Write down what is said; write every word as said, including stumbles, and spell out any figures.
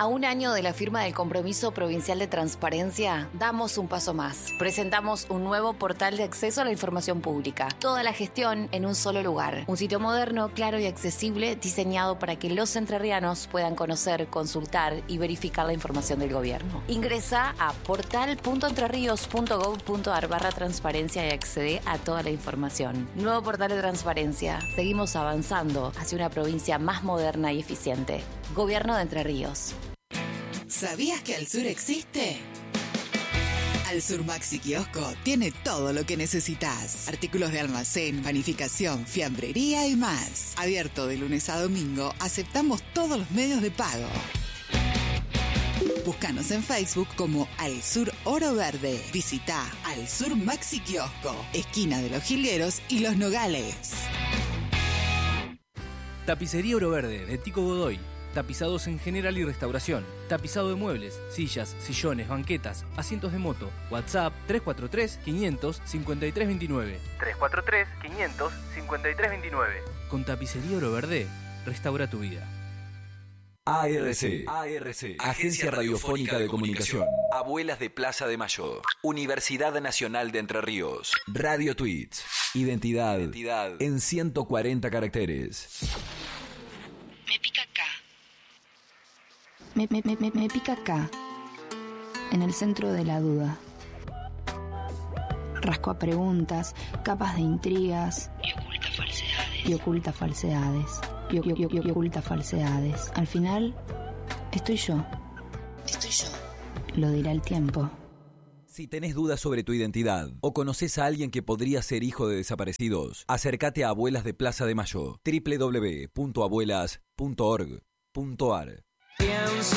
A un año de la firma del Compromiso Provincial de Transparencia, damos un paso más. Presentamos un nuevo portal de acceso a la información pública. Toda la gestión en un solo lugar. Un sitio moderno, claro y accesible, diseñado para que los entrerrianos puedan conocer, consultar y verificar la información del gobierno. Ingresa a portal punto entrerríos punto gov punto ar barra transparencia y accede a toda la información. Nuevo portal de transparencia. Seguimos avanzando hacia una provincia más moderna y eficiente. Gobierno de Entre Ríos. ¿Sabías que Al Sur existe? Al Sur Maxi Kiosco tiene todo lo que necesitas. Artículos de almacén, panificación, fiambrería y más. Abierto de lunes a domingo, aceptamos todos los medios de pago. Búscanos en Facebook como Al Sur Oro Verde. Visita Al Sur Maxi Kiosco, esquina de Los Jilgueros y Los Nogales. Tapicería Oro Verde de Tico Godoy. Tapizados en general y restauración. Tapizado de muebles, sillas, sillones, banquetas, asientos de moto. WhatsApp tres cuatro tres, quinientos, cincuenta y tres veintinueve. tres cuatro tres, quinientos, cincuenta y tres veintinueve. Con Tapicería Oro Verde, restaura tu vida. A R C, A R C, Agencia Radiofónica de Comunicación. Abuelas de Plaza de Mayo. Universidad Nacional de Entre Ríos. Radio Tweets. Identidad, Identidad. En ciento cuarenta caracteres. Me pica acá. Me, me, me, me pica acá, en el centro de la duda. Rasco a preguntas, capas de intrigas. Y oculta falsedades. Y oculta falsedades. Y, y, y, y oculta falsedades. Al final, estoy yo. Estoy yo. Lo dirá el tiempo. Si tenés dudas sobre tu identidad o conoces a alguien que podría ser hijo de desaparecidos, acércate a Abuelas de Plaza de Mayo. doble u doble u doble u punto abuelas punto org punto ar